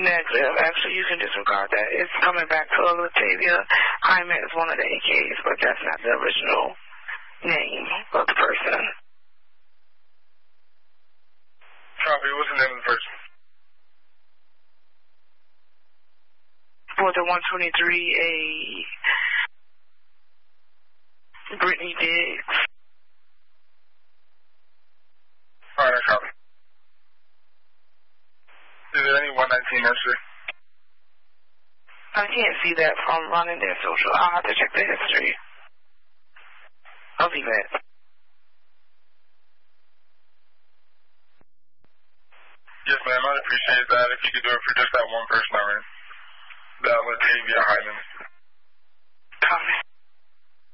Negative. Actually, you can disregard that. It's coming back to Latavia Hyman is one of the AKs, but that's not the original name of the person. Copy. What's the name of the person? For the 123, a Brittany Diggs. All right, copy. Is there any 119 history? I can't see that from running their social. I'll have to check the history. I'll leave it. Yes, ma'am. I'd appreciate that if you could do it for just that one person I ran. That Latavia Hyman.